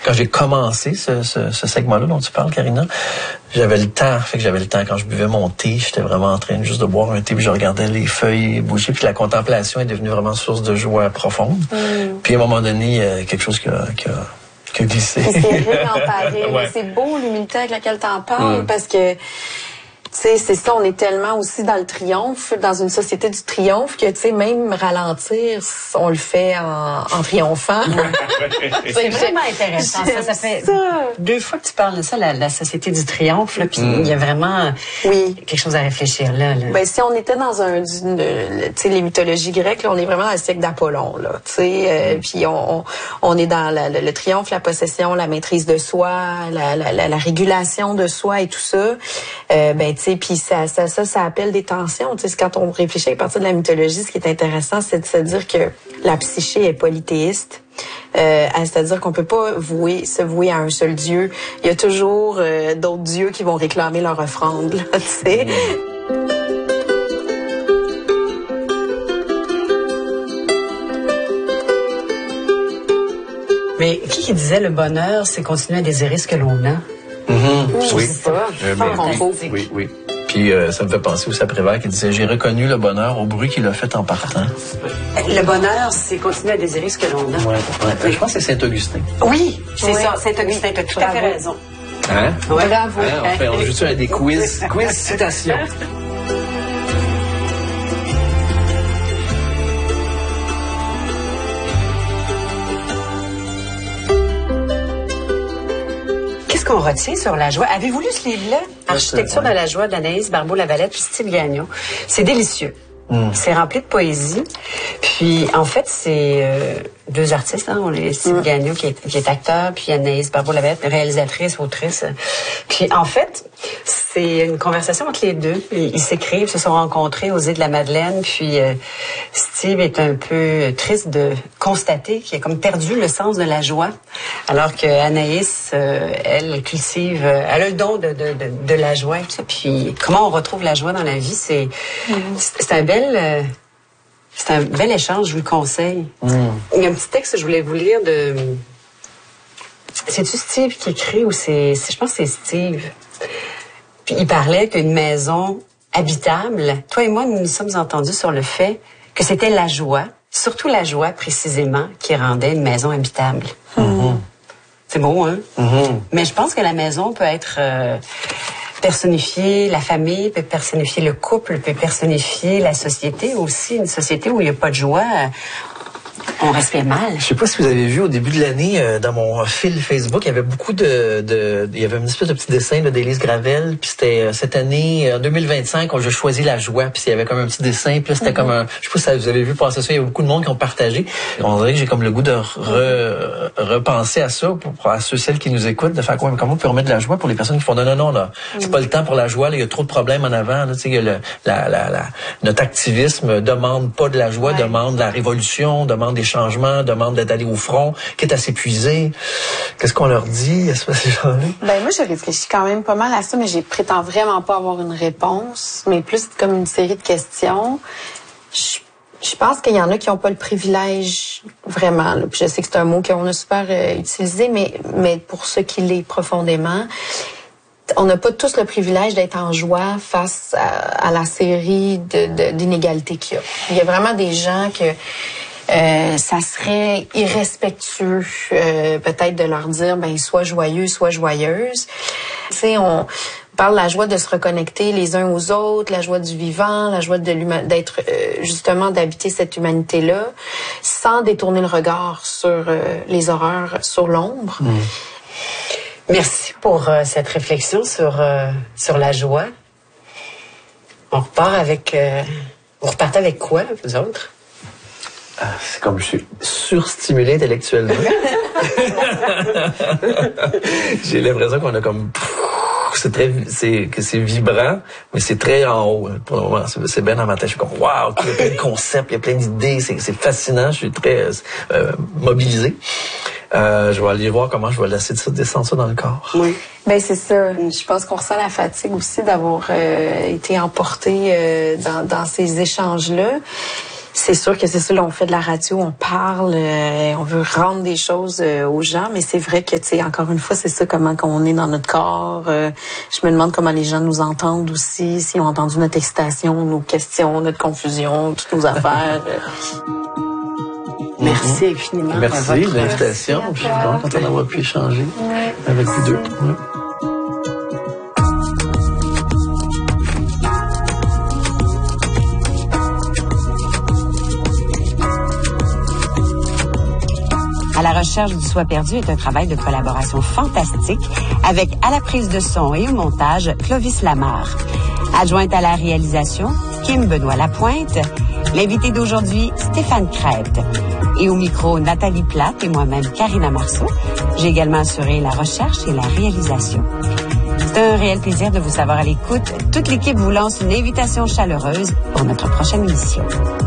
quand j'ai commencé ce segment-là dont tu parles, Karina, j'avais le temps. Fait que j'avais le temps. Quand je buvais mon thé, j'étais vraiment en train juste de boire un thé, puis je regardais les feuilles bouger, puis la contemplation est devenue vraiment source de joie profonde. Puis à un moment donné, il y a quelque chose qui a glissé. C'est terrible d'en parler. Ouais. C'est beau l'humilité avec laquelle t'en parles, parce que tu sais, c'est ça, on est tellement aussi dans le triomphe, dans une société du triomphe, que, tu sais, même ralentir, on le fait en triomphant. C'est vraiment intéressant. Ça fait 2 fois que tu parles de ça, la société du triomphe, là, puis il y a vraiment quelque chose à réfléchir là. Ben, si on était dans tu sais, les mythologies grecques, là, on est vraiment dans le siècle d'Apollon, là, tu sais, puis on est dans le triomphe, la possession, la maîtrise de soi, la régulation de soi et tout ça. Ben, tu sais, puis ça appelle des tensions. Tu sais, quand on réfléchit à partir de la mythologie, ce qui est intéressant, c'est de se dire que la psyché est polythéiste. C'est-à-dire qu'on peut pas se vouer à un seul dieu. Il y a toujours d'autres dieux qui vont réclamer leur offrande, là, tu sais. Mais qui disait le bonheur, c'est continuer à désirer ce que l'on a? Oui. Oui. Puis ça me fait penser aussi à Prévert qui disait « J'ai reconnu le bonheur au bruit qu'il a fait en partant. » Le bonheur, c'est continuer à désirer ce que l'on a. Ouais. Je pense que c'est Saint-Augustin. Oui, c'est ça. Saint-Augustin, tu as tout à fait raison. Hein? Ouais. Bravo. Hein? On joue-tu à des quiz citations. Qu'est-ce qu'on retient sur la joie? Avez-vous lu ce livre-là? Architecture de la joie d'Anaïs Barbeau-Lavalette puis Steve Gagnon. C'est délicieux. C'est rempli de poésie. Puis, en fait, c'est 2 artistes. Hein, Steve Gagnon, qui est acteur, puis Anaïs Barbeau-Lavalette, réalisatrice, autrice. Puis, en fait, c'est une conversation entre les deux. Ils s'écrivent, se sont rencontrés aux îles de la Madeleine. Puis, Steve est un peu triste de constater qu'il a comme perdu le sens de la joie. Alors que Anaïs, elle cultive, elle a le don de la joie. Puis, comment on retrouve la joie dans la vie, c'est un bel échange, je vous le conseille. Il y a un petit texte que je voulais vous lire de... C'est-tu Steve qui écrit ou je pense que c'est Steve. Puis il parlait qu'une maison habitable, toi et moi, nous nous sommes entendus sur le fait que c'était la joie, surtout la joie précisément, qui rendait une maison habitable. C'est beau, hein? Mais je pense que la maison peut être... personnifier la famille, peut personnifier le couple, peut personnifier la société aussi. Une société où il n'y a pas de joie, on respire mal. Je sais pas si vous avez vu au début de l'année, dans mon fil Facebook, il y avait beaucoup il y avait une espèce de petit dessin d'Élise Gravel, puis c'était cette année, en 2025, je choisis la joie, puis il y avait comme un petit dessin, puis là, c'était comme un, je sais pas si vous avez vu passer ça, il y a beaucoup de monde qui ont partagé. On dirait que j'ai comme le goût de repenser à ça, à celles qui nous écoutent, de faire quoi, mais comment on peut remettre de la joie pour les personnes qui font non, là, c'est pas le temps pour la joie, là, il y a trop de problèmes en avant, là, tu sais, notre activisme demande pas de la joie, demande de la révolution, demande des changements, demande d'aller au front, quitte à s'épuiser. Qu'est-ce qu'on leur dit à ces gens-là? Ben, moi, je réfléchis quand même pas mal à ça, mais je prétends vraiment pas avoir une réponse, mais plus comme une série de questions. Je pense qu'il y en a qui n'ont pas le privilège vraiment. Là. Puis je sais que c'est un mot qu'on a super utilisé, mais pour ceux qui l'est profondément, on n'a pas tous le privilège d'être en joie face à la série d'inégalités qu'il y a. Il y a vraiment des gens que ça serait irrespectueux peut-être de leur dire ben sois joyeux, sois joyeuse. Tu sais, on parle de la joie de se reconnecter les uns aux autres, la joie du vivant, la joie d'être justement d'habiter cette humanité-là, sans détourner le regard sur les horreurs, sur l'ombre. Merci pour cette réflexion sur la joie. On repart avec... vous repartez avec quoi, vous autres? C'est comme je suis surstimulé intellectuellement. J'ai l'impression qu'on a comme... c'est vibrant, mais c'est très en haut. Pour le moment, c'est bien dans ma tête. Je suis comme, waouh, il y a plein de concepts, il y a plein d'idées, c'est fascinant. Je suis très mobilisé. Je vais aller voir comment je vais laisser ça descendre ça dans le corps. Oui. Ben c'est ça. Je pense qu'on ressent la fatigue aussi d'avoir été emporté dans ces échanges-là. C'est sûr que c'est ça, là, on fait de la radio, on parle, on veut rendre des choses aux gens, mais c'est vrai que, tu sais, encore une fois, c'est ça, comment qu'on est dans notre corps. Je me demande comment les gens nous entendent aussi, s'ils ont entendu notre excitation, nos questions, notre confusion, toutes nos affaires. Merci infiniment. Merci de l'invitation. Je suis vraiment content d'avoir pu échanger avec vous deux. Ouais. À la recherche du soi perdu est un travail de collaboration fantastique avec à la prise de son et au montage Clovis Lamarre. Adjointe à la réalisation, Kim Benoît-Lapointe. L'invité d'aujourd'hui, Stéphane Crête. Et au micro, Nathalie Plate et moi-même, Karina Marceau. J'ai également assuré la recherche et la réalisation. C'est un réel plaisir de vous savoir à l'écoute. Toute l'équipe vous lance une invitation chaleureuse pour notre prochaine émission.